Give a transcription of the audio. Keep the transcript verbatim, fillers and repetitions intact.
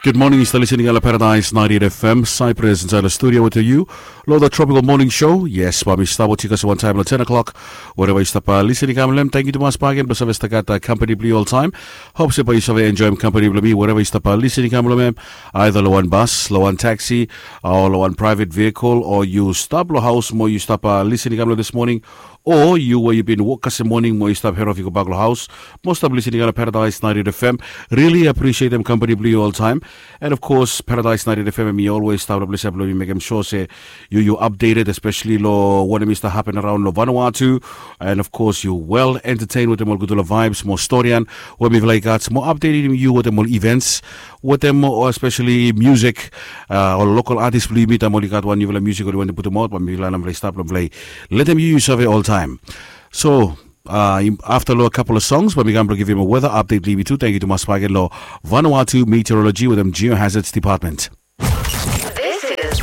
Good morning, you're still listening to Paradise ninety-eight F M. Cyprus inside the studio with you. Lord, the Tropical Morning Show. Yes, Mami Stabo Chicas one time at ten o'clock. Wherever you stop listening, I'm thank you to Mas Pagan, but Savesta Gata Company Blue all time. Hope you survey enjoy Company Blue, wherever you stop listening, I'm either low one bus, low one taxi, or low one private vehicle, or you stop low house, more you stop listening I'm this morning. Or you where you've been walking this morning, more you stop here of your Baglo house. Most of listening on Paradise ninety-eight F M. Really appreciate them Company Blue all time. And of course, Paradise ninety-eight F M and me always start up listen to make them sure say you you updated, especially lo what is to happen around lo Vanuatu. And of course you well entertained with them all good vibes, more story and what we like that more updating you with them all events, with them or especially music, uh, or local artists play meet them all got one new music or you want to put them out, but we play stop and play. Let them use survey all time. So uh, after a couple of songs, but we're going to give him a weather update. Leave me too. Thank you to Mas Pagan Law Vanuatu Meteorology with them Geohazards Department.